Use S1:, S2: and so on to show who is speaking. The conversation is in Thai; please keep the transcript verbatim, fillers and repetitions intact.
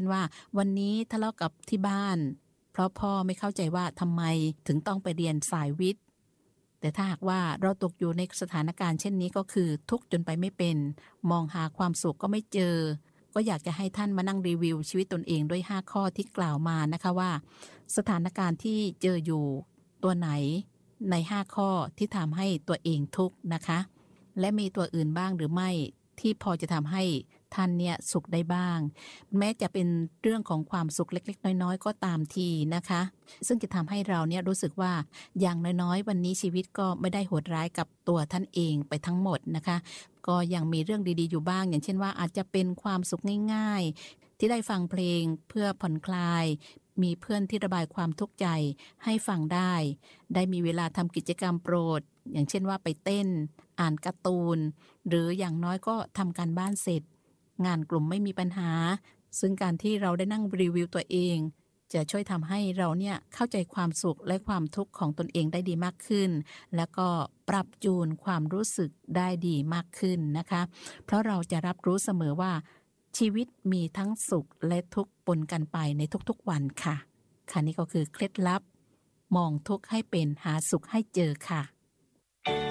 S1: ว่าวันนี้ทะเลาะกับที่บ้านเพราะพ่อไม่เข้าใจว่าทำไมถึงต้องไปเรียนสายวิทย์แต่ถ้าหากว่าเราตกอยู่ในสถานการณ์เช่นนี้ก็คือทุกข์จนไปไม่เป็นมองหาความสุขก็ไม่เจอก็อยากจะให้ท่านมานั่งรีวิวชีวิตตนเองด้วยห้าข้อที่กล่าวมานะคะว่าสถานการณ์ที่เจออยู่ตัวไหนในห้าข้อที่ทำให้ตัวเองทุกข์นะคะและมีตัวอื่นบ้างหรือไม่ที่พอจะทำให้ท่านเนี่ยสุขได้บ้างแม้จะเป็นเรื่องของความสุขเล็กๆน้อยๆก็ตามทีนะคะซึ่งจะทำให้เราเนี่ยรู้สึกว่าอย่างน้อยๆวันนี้ชีวิตก็ไม่ได้โหดร้ายกับตัวท่านเองไปทั้งหมดนะคะก็ยังมีเรื่องดีๆอยู่บ้างอย่างเช่นว่าอาจจะเป็นความสุขง่ายๆที่ได้ฟังเพลงเพื่อผ่อนคลายมีเพื่อนที่ระบายความทุกข์ใจให้ฟังได้ได้มีเวลาทำกิจกรรมโปรดอย่างเช่นว่าไปเต้นอ่านการ์ตูนหรืออย่างน้อยก็ทำการบ้านเสร็จงานกลุ่มไม่มีปัญหาซึ่งการที่เราได้นั่งรีวิวตัวเองจะช่วยทำให้เราเนี่ยเข้าใจความสุขและความทุกข์ของตนเองได้ดีมากขึ้นแล้วก็ปรับจูนความรู้สึกได้ดีมากขึ้นนะคะเพราะเราจะรับรู้เสมอว่าชีวิตมีทั้งสุขและทุกข์ปนกันไปในทุกๆวันค่ะค่ะนี่ก็คือเคล็ดลับมองทุกข์ให้เป็นหาสุขให้เจอค่ะ